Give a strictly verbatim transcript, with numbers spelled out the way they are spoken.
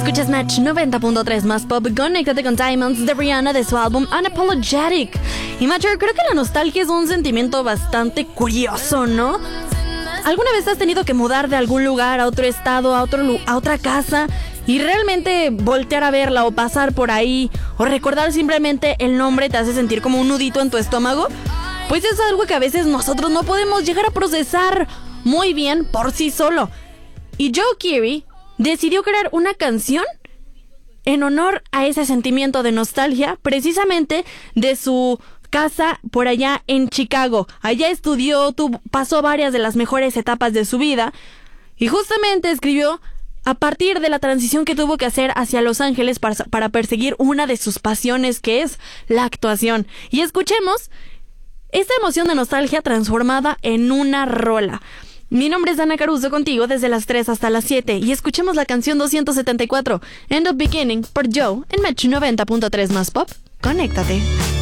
Escuchas Match noventa punto tres más pop. Conéctate con Diamonds de Rihanna de su álbum Unapologetic. Y Matcher, creo que la nostalgia es un sentimiento bastante curioso, ¿no? ¿Alguna vez has tenido que mudar de algún lugar a otro estado, a, otro, a otra casa, y realmente voltear a verla o pasar por ahí o recordar simplemente el nombre te hace sentir como un nudito en tu estómago? Pues es algo que a veces nosotros no podemos llegar a procesar muy bien por sí solo. Y Joe Keery decidió crear una canción en honor a ese sentimiento de nostalgia, precisamente de su casa por allá en Chicago. Allá estudió, tuvo, pasó varias de las mejores etapas de su vida y justamente escribió a partir de la transición que tuvo que hacer hacia Los Ángeles para, para perseguir una de sus pasiones, que es la actuación. Y escuchemos esta emoción de nostalgia transformada en una rola. Mi nombre es Dana Caruso, contigo desde las tres hasta las siete, y escuchemos la canción doscientos setenta y cuatro, End of Beginning, por Joe, en Match noventa punto tres más pop. Conéctate.